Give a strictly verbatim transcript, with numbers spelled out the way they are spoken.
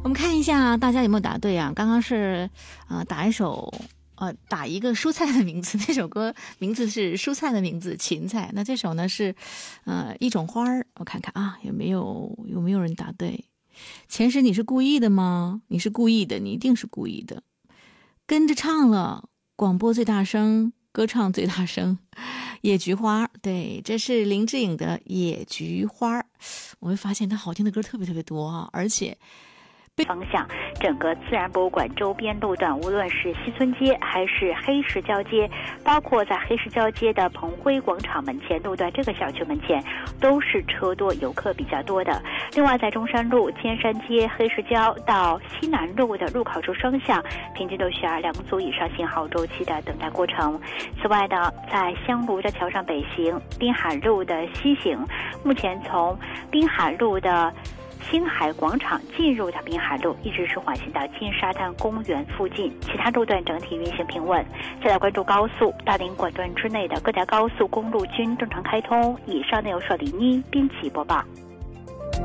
我们看一下大家有没有答对啊？刚刚是呃打一首呃打一个蔬菜的名字，那首歌名字是蔬菜的名字芹菜。那这首呢是呃一种花儿，我看看啊有没有有没有人答对？前世你是故意的吗？你是故意的，你一定是故意的。跟着唱了，广播最大声，歌唱最大声。野菊花，对，这是林志颖的野菊花。我会发现他好听的歌特别特别多啊，而且方向，整个自然博物馆周边路段，无论是西村街还是黑石交街，包括在黑石交街的鹏辉广场门前路段这个小区门前，都是车多游客比较多的。另外，在中山路、尖山街、黑石交到西南路的入口处双向，平均都需要两组以上信号周期的等待过程。此外呢，在香炉的桥上北行、滨海路的西行，目前从滨海路的星海广场进入到滨海路，一直是缓行到金沙滩公园附近，其他路段整体运行平稳。再来关注高速，大林管段之内的各条高速公路均正常开通。以上内容受理妮编辑播报。